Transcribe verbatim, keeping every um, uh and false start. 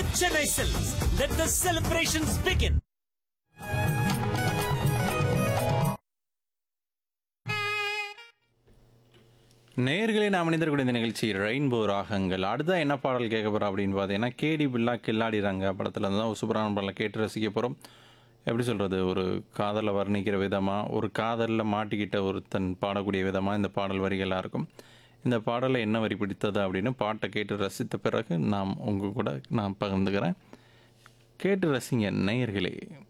Chennai Silks. Let the celebrations begin. நேயர்களே நாம் இணைந்திருக்கூடிய இந்த நிகழ்ச்சி ரெயின்போ ராகங்கள். அடுத்தா என்ன பாடல் கேட்க போகிறோம் அப்படின்னு பார்த்தீங்கன்னா, கேடி பில்லா கில்லாடிறாங்க படத்தில் இருந்து தான் ஒரு சூப்பரான பாடலை கேட்டு ரசிக்க போகிறோம். எப்படி சொல்கிறது, ஒரு காதலை வர்ணிக்கிற விதமாக, ஒரு காதலில் மாட்டிக்கிட்ட ஒருத்தன் பாடக்கூடிய விதமாக இந்த பாடல் வரிகளாக இருக்கும். இந்த பாடலை என்ன வரி பிடித்தது அப்படின்னு பாட்டை கேட்டு ரசித்த பிறகு நாம் உங்கள் கூட நான் பகிர்ந்துக்கிறேன். கேட்டு ரசிங்க நேயர்களே.